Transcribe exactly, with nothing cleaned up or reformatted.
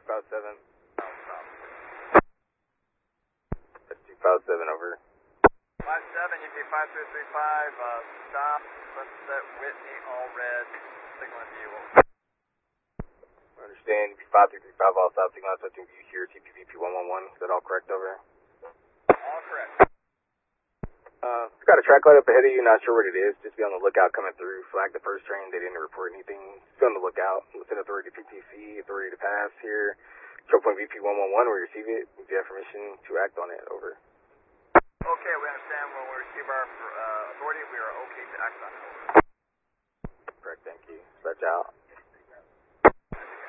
two five seven. That's two five seven over. five seven, U P five three three five, uh, stop, Sunset Whitney, all red, signal in view. Understand, U P five three three five, all stop, signal touching view here, T P V P one one one, is that all correct over? All correct. Uh, it's got a track light up ahead of you, not sure what it is, just be on the lookout coming through, flag the first train, they didn't report anything, just be on the lookout, listen authority to P T C, authority to pass here, control point V P one one one, we receive it, we have permission to act on it, over. Okay, we understand when we receive our uh, authority, we are okay to act on it. Correct, thank you. Dispatch out.